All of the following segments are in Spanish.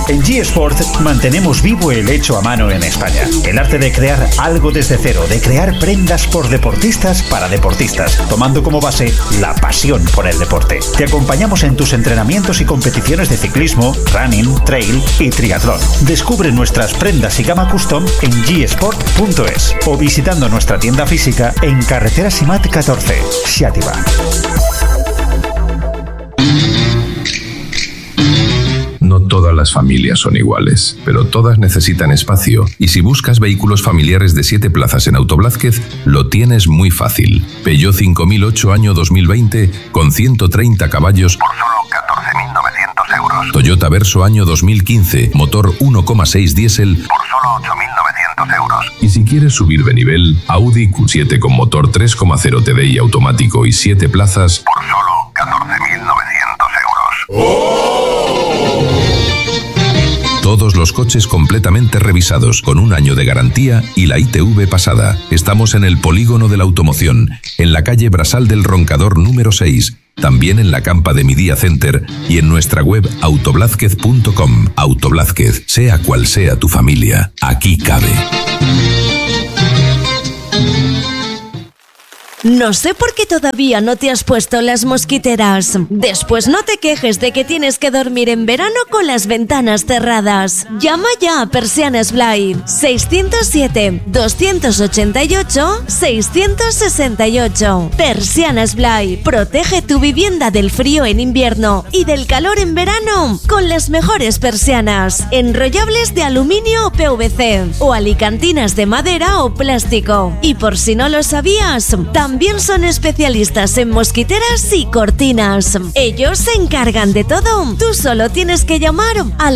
En G-Sport mantenemos vivo el hecho a mano en España. El arte de crear algo desde cero, de crear prendas por deportistas para deportistas, tomando como base la pasión por el deporte. Te acompañamos en tus entrenamientos y competiciones de ciclismo, running, trail y triatlón. Descubre nuestras prendas y gama custom en gsport.es o visitando nuestra tienda física en Carretera Simat 14, Xàtiva. No todas las familias son iguales, pero todas necesitan espacio, y si buscas vehículos familiares de 7 plazas en Autoblázquez, lo tienes muy fácil. Peugeot 5008 año 2020 con 130 caballos por solo 14.900 euros. Toyota Verso año 2015, motor 1,6 diésel por solo 8.900 euros. Y si quieres subir de nivel, Audi Q7 con motor 3,0 TDI automático y 7 plazas por solo 14.900 euros. ¡Oh! Todos los coches completamente revisados, con 1 año de garantía y la ITV pasada. Estamos en el Polígono de la Automoción, en la calle Brasal del Roncador número 6, también en la Campa de Midía Center y en nuestra web autoblázquez.com. Autoblázquez, sea cual sea tu familia, aquí cabe. No sé por qué todavía no te has puesto las mosquiteras. Después no te quejes de que tienes que dormir en verano con las ventanas cerradas. Llama ya a Persianas Blay. 607-288-668. Persianas Blay. Protege tu vivienda del frío en invierno y del calor en verano con las mejores persianas. Enrollables de aluminio o PVC o alicantinas de madera o plástico. Y por si no lo sabías, también son especialistas en mosquiteras y cortinas. Ellos se encargan de todo. Tú solo tienes que llamar al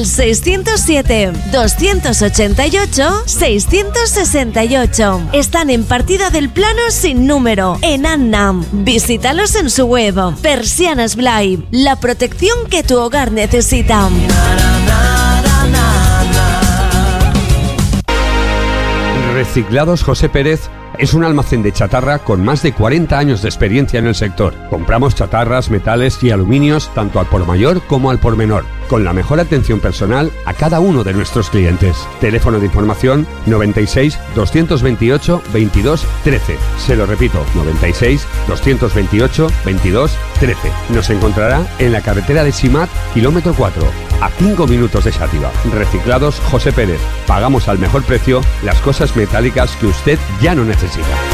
607-288-668. Están en Partida del Plano sin número, en Anna. Visítalos en su web. Persianas Blay, la protección que tu hogar necesita. Reciclados José Pérez es un almacén de chatarra con más de 40 años de experiencia en el sector. Compramos chatarras, metales y aluminios tanto al por mayor como al por menor, con la mejor atención personal a cada uno de nuestros clientes. Teléfono de información 96 228 22 13. Se lo repito, 96 228 22 13. Nos encontrará en la carretera de Simat, kilómetro 4, a 5 minutos de Xàtiva. Reciclados José Pérez. Pagamos al mejor precio las cosas metálicas que usted ya no necesita.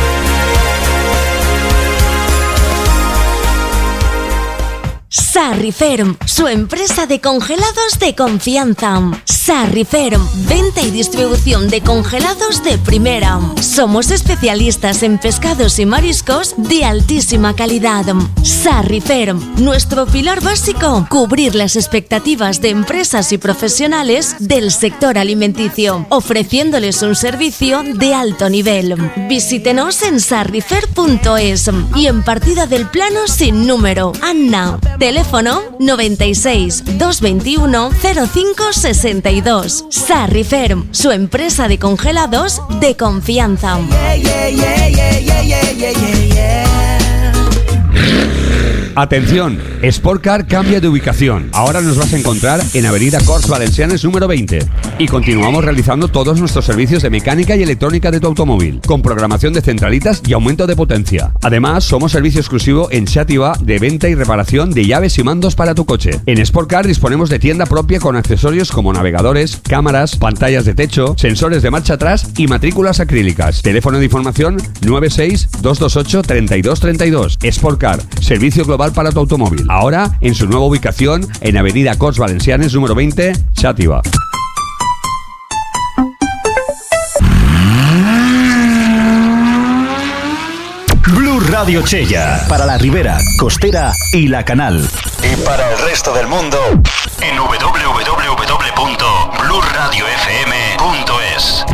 Sarriferm, su empresa de congelados de confianza. Sarriferm, venta y distribución de congelados de primera. Somos especialistas en pescados y mariscos de altísima calidad. Sarriferm, nuestro pilar básico, cubrir las expectativas de empresas y profesionales del sector alimenticio, ofreciéndoles un servicio de alto nivel. Visítenos en sarrifer.es y en Partida del Plano sin número, Anna. Teléfono 96 221 05 62. Sarriferm, su empresa de congelados de confianza. Atención, Sportcar cambia de ubicación. Ahora nos vas a encontrar en Avenida Corts Valencianes número 20. Y continuamos realizando todos nuestros servicios de mecánica y electrónica de tu automóvil, con programación de centralitas y aumento de potencia. Además, somos servicio exclusivo en Xàtiva de venta y reparación de llaves y mandos para tu coche. En Sportcar disponemos de tienda propia con accesorios como navegadores, cámaras, pantallas de techo, sensores de marcha atrás y matrículas acrílicas. Teléfono de información 96 228 32 32. Sportcar, servicio global para tu automóvil. Ahora en su nueva ubicación en Avenida Corts Valencianes número 20, Xàtiva. Blue Radio Chella, para la Ribera, Costera y La Canal. Y para el resto del mundo, en www.bluradiofm.es.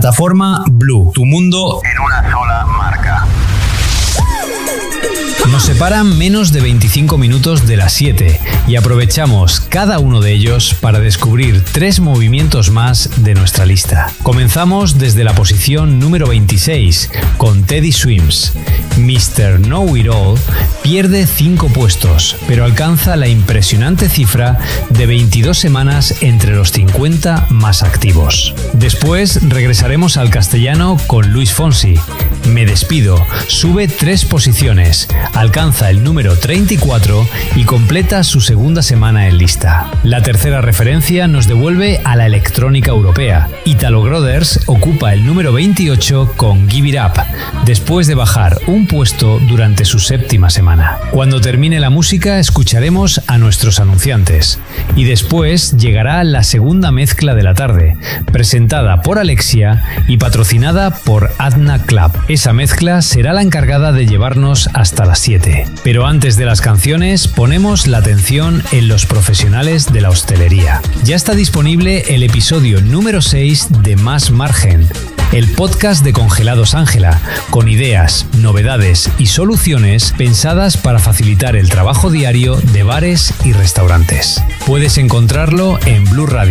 Plataforma Blue, tu mundo en una sola marca. Nos separan menos de 25 minutos de las 7 y aprovechamos cada uno de ellos para descubrir 3 movimientos más de nuestra lista. Comenzamos desde la posición número 26 con Teddy Swims. Mr. Know It All pierde 5 puestos, pero alcanza la impresionante cifra de 22 semanas entre los 50 más activos. Después regresaremos al castellano con Luis Fonsi. Me despido, sube 3 posiciones, alcanza el número 34 y completa su segunda semana en lista. La tercera referencia nos devuelve a la electrónica europea. Italo Brothers ocupa el número 28 con Give It Up, después de bajar un puesto durante su séptima semana. Cuando termine la música escucharemos a nuestros anunciantes y después llegará la segunda mezcla de la tarde, presentada por Alexia y patrocinada por Adna Club. Esa mezcla será la encargada de llevarnos hasta las 7. Pero antes de las canciones ponemos la atención en los profesionales de la hostelería. Ya está disponible el episodio número 6 de Más Margen, el podcast de Congelados Ángela, con ideas, novedades y soluciones pensadas para facilitar el trabajo diario de bares y restaurantes. Puedes encontrarlo en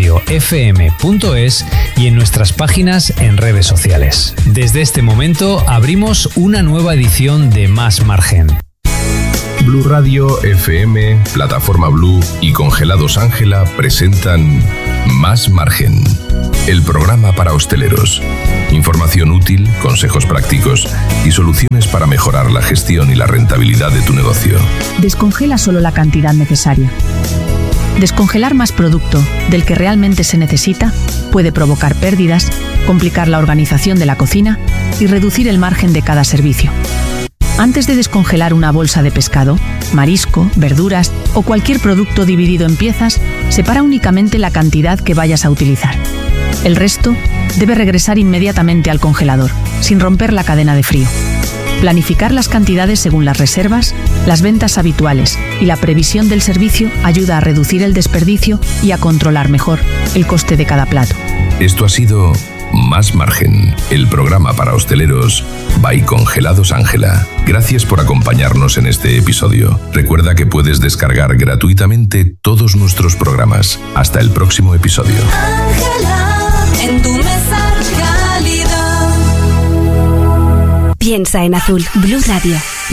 blueradiofm.es y en nuestras páginas en redes sociales. Desde este momento abrimos una nueva edición de Más Margen. Blu Radio, FM, Plataforma Blu y Congelados Ángela presentan Más Margen, el programa para hosteleros. Información útil, consejos prácticos y soluciones para mejorar la gestión y la rentabilidad de tu negocio. Descongela solo la cantidad necesaria. Descongelar más producto del que realmente se necesita puede provocar pérdidas, complicar la organización de la cocina y reducir el margen de cada servicio. Antes de descongelar una bolsa de pescado, marisco, verduras o cualquier producto dividido en piezas, separa únicamente la cantidad que vayas a utilizar. El resto debe regresar inmediatamente al congelador, sin romper la cadena de frío. Planificar las cantidades según las reservas, las ventas habituales y la previsión del servicio ayuda a reducir el desperdicio y a controlar mejor el coste de cada plato. Esto ha sido Más Margen, el programa para hosteleros by Congelados Ángela. Gracias por acompañarnos en este episodio. Recuerda que puedes descargar gratuitamente todos nuestros programas. Hasta el próximo episodio. Ángela, en tu mesa cálida. Piensa en azul. Blu Radio.